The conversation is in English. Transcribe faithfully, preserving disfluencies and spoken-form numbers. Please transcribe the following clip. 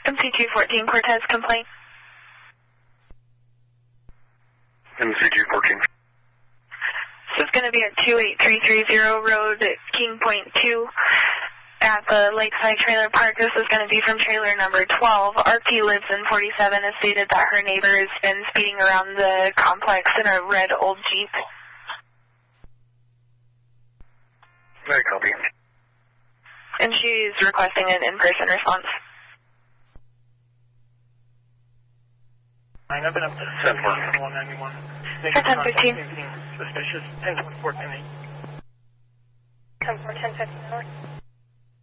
M C two fourteen Cortez complaint. M C two fourteen. This is going to be at two eight three three zero Road, King Point two, at the Lakeside Trailer Park. This is going to be from trailer number twelve. R P lives in forty-seven, has stated that her neighbor has been speeding around the complex in a red old Jeep. I copy. And she's requesting an in-person response. I've been up to ten four. one ninety-one. ten fifteen. Suspicious. ten twenty-four, ten eight. ten four, ten fifteen.